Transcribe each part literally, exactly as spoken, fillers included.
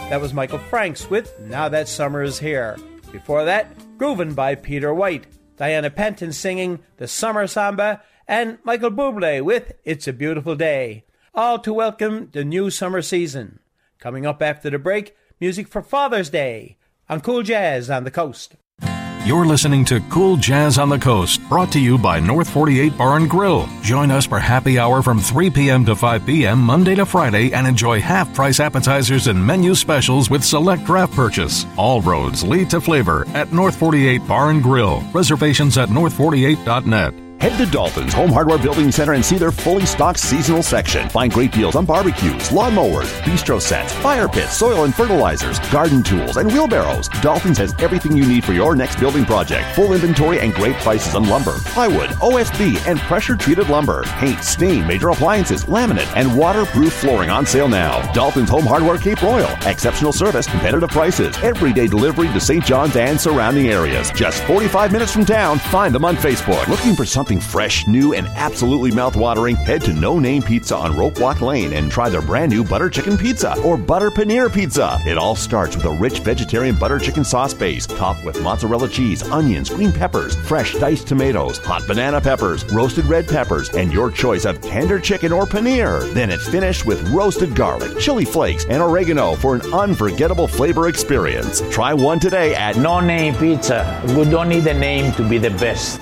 That was Michael Franks with Now That Summer Is Here. Before that, Groovin' by Peter White, Diana Penton singing The Summer Samba, and Michael Bublé with It's a Beautiful Day, all to welcome the new summer season. Coming up after the break, music for Father's Day on Cool Jazz on the Coast. You're listening to Cool Jazz on the Coast, brought to you by North forty-eight Bar and Grill. Join us for happy hour from three p.m. to five p.m. Monday to Friday and enjoy half-price appetizers and menu specials with select draft purchase. All roads lead to flavor at North forty-eight Bar and Grill. Reservations at north forty-eight dot net. Head to Dalton's Home Hardware Building Center and see their fully stocked seasonal section. Find great deals on barbecues, lawnmowers, bistro sets, fire pits, soil and fertilizers, garden tools, and wheelbarrows. Dalton's has everything you need for your next building project. Full inventory and great prices on lumber, plywood, O S B, and pressure-treated lumber. Paint, stain, major appliances, laminate, and waterproof flooring on sale now. Dalton's Home Hardware Cape Royal. Exceptional service, competitive prices, everyday delivery to Saint John's and surrounding areas. Just forty-five minutes from town. Find them on Facebook. Looking for something fresh, new, and absolutely mouth-watering? Head to No Name Pizza on Rope Walk Lane and try their brand new butter chicken pizza or butter paneer pizza. It all starts with a rich vegetarian butter chicken sauce base topped with mozzarella cheese, onions, green peppers, fresh diced tomatoes, hot banana peppers, roasted red peppers, and your choice of tender chicken or paneer. Then it's finished with roasted garlic, chili flakes, and oregano for an unforgettable flavor experience. Try one today at No Name Pizza. We don't need a name to be the best.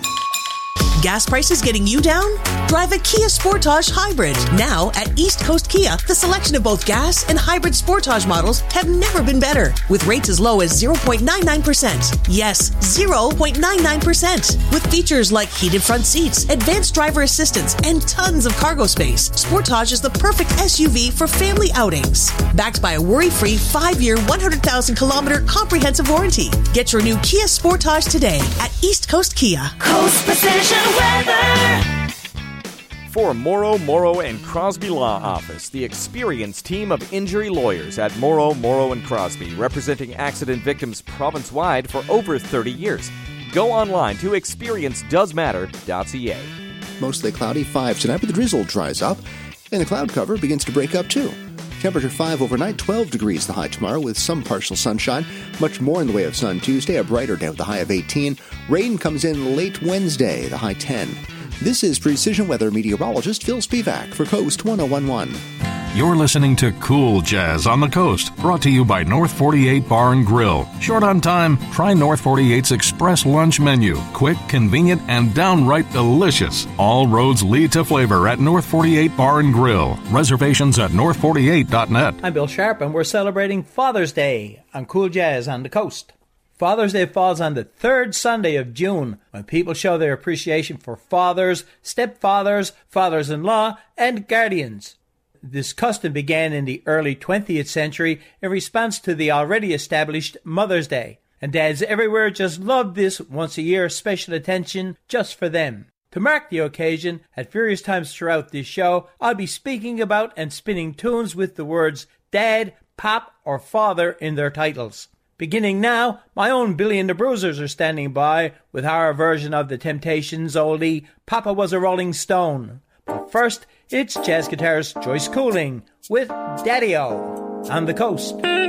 Gas prices getting you down? Drive a Kia Sportage Hybrid. Now at East Coast Kia, the selection of both gas and hybrid Sportage models have never been better. With rates as low as zero point nine nine percent. Yes, zero point nine nine percent. With features like heated front seats, advanced driver assistance, and tons of cargo space, Sportage is the perfect S U V for family outings. Backed by a worry-free five-year, one hundred thousand kilometer comprehensive warranty. Get your new Kia Sportage today at East Coast Kia. Coast Precision Weather. For Morrow, Morrow and Crosby Law Office, the experienced team of injury lawyers at Morrow, Morrow and Crosby, representing accident victims province-wide for over thirty years. Go online to experience does matter dot c a. Mostly cloudy, five tonight, but the drizzle dries up, and the cloud cover begins to break up too. Temperature five overnight, twelve degrees the high tomorrow with some partial sunshine. Much more in the way of sun Tuesday, a brighter day with a high of eighteen. Rain comes in late Wednesday, the high ten. This is Precision Weather meteorologist Phil Spivak for Coast ten eleven. You're listening to Cool Jazz on the Coast, brought to you by North forty-eight Bar and Grill. Short on time? Try North forty-eight's Express Lunch Menu. Quick, convenient, and downright delicious. All roads lead to flavor at North forty-eight Bar and Grill. Reservations at north forty-eight dot net. I'm Bill Sharp, and we're celebrating Father's Day on Cool Jazz on the Coast. Father's Day falls on the third Sunday of June, when people show their appreciation for fathers, stepfathers, fathers-in-law, and guardians. This custom began in the early twentieth century in response to the already established Mother's Day, and dads everywhere just love this once-a-year special attention just for them. To mark the occasion, at various times throughout this show, I'll be speaking about and spinning tunes with the words Dad, Pop, or Father in their titles. Beginning now, my own Billy and the Bruisers are standing by with our version of the Temptations oldie, Papa Was a Rolling Stone. But first, it's jazz guitarist Joyce Cooling with Daddy-O on the Coast.